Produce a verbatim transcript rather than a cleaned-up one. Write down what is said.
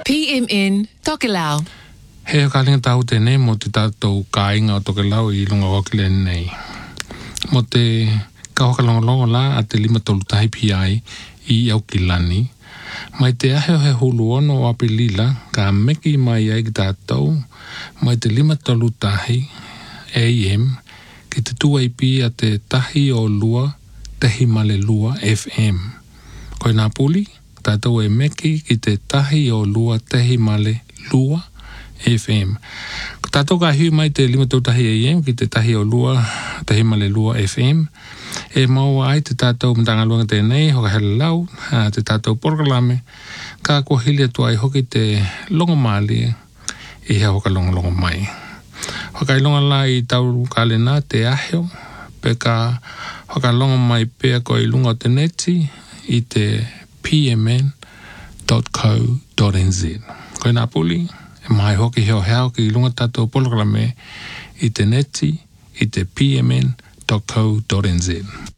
P M N Tokelau. He o kalinga tau tēnei mo te tātou kāinga o Tokelau I lunga wakile nei. Mo te kauhakalongolongo la a te lima tolu tahi P I I Aukilani. Mai te aheo he hulu ono o Apelila ka meki mai ai ki tātou. Mai te lima tolu tahi A M ki te tuaipi a te tahi o lua tehi male lua F M. Koe nā puli, tātou e meki ki te tahi o lua tehi male lua F M. Tātou ka hui mai te lima tau tahi A M ki te tahi o lua tehi male lua F M. E maua ai te tātou mtangaluanga tēnei, hoka hele lau, te tātou porkalame, ka kua hili atua ai hoki te longomali I hea hoka longa longa mai. Hoka ilonga la I tau kalena te aheo, pe ka hoka longa mai pea ko I lunga o te neti I te p m n dot co dot n z. Koe nā puli, e mai hoki heo heo ki lunga tātou porkalame I te neti I te p m n dot co dot n z.